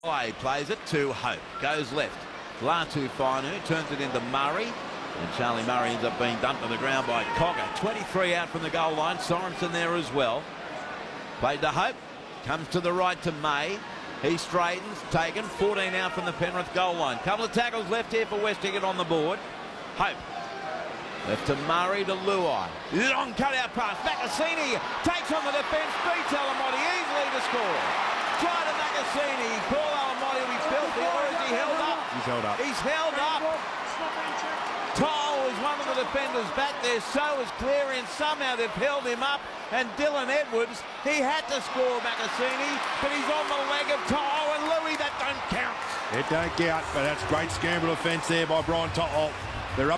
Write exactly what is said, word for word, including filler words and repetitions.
Play plays it to Hope. Goes left. Latu Fainu turns it into Murray. And Charlie Murray ends up being dumped to the ground by Cogger. twenty-three out from the goal line. Sorensen there as well. Played to Hope. Comes to the right to May. He straightens. Taken. fourteen out from the Penrith goal line. Couple of tackles left here for West to get on the board. Hope. Left to Murray to Luai. Long cut-out pass. Macassini takes on the defence. Beats Alamotti easily to score. Try to Macassini. Paul Alamotti will be filthy, or is he held up? He's held up. He's held up. Toll is one of the defenders back there. So is Cleary, and somehow they've held him up. And Dylan Edwards, he had to score Macassini, but he's on the leg of Toll, and Louis, that don't count. It don't count, but that's great scramble offence there by Brian To'o.